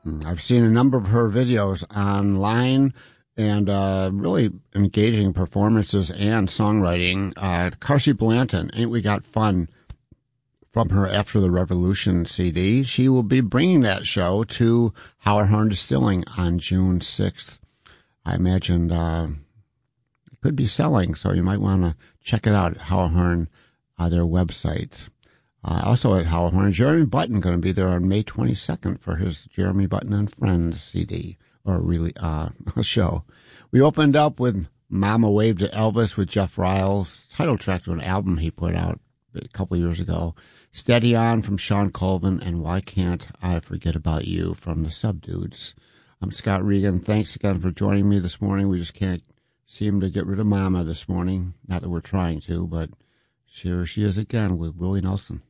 I've seen a number of her videos online and really engaging performances and songwriting. Carsey Blanton, Ain't We Got Fun, from her After the Revolution CD. She will be bringing that show to Howard Horn Distilling on June 6th. I imagined it could be selling, so you might want to check it out at Howard Horn, their website. Also at Howard Horn, Jeremy Button going to be there on May 22nd for his Jeremy Button and Friends CD, or really show. We opened up with Mama Waved to Elvis with Jeff Riles, title track to an album he put out a couple years ago. Steady On from Sean Colvin, and Why Can't I Forget About You from the Subdudes. I'm Scott Regan. Thanks again for joining me this morning. We just can't seem to get rid of Mama this morning. Not that we're trying to, but here she is again with Willie Nelson.